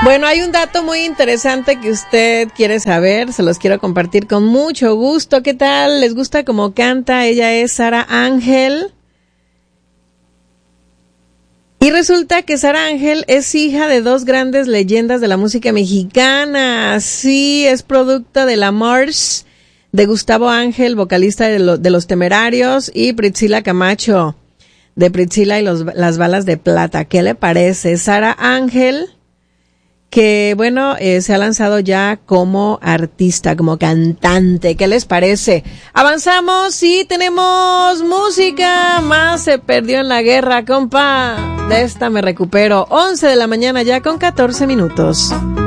Bueno, hay un dato muy interesante que usted quiere saber, se los quiero compartir con mucho gusto. ¿Qué tal? ¿Les gusta cómo canta? Ella es Sara Ángel. Y resulta que Sara Ángel es hija de dos grandes leyendas de la música mexicana. Sí, es producto de la March de Gustavo Ángel, vocalista de Los Temerarios, y Priscila Camacho, de Priscila y las Balas de Plata. ¿Qué le parece? Sara Ángel, que bueno, se ha lanzado ya como artista, como cantante. ¿Qué les parece? Avanzamos y tenemos música. Más se perdió en la guerra, compa. De esta me recupero. 11 de la mañana ya con 14 minutos.